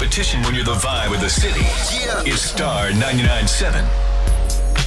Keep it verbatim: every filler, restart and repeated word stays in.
competition when you're the vibe of the city. Yeah. It's Star ninety-nine point seven.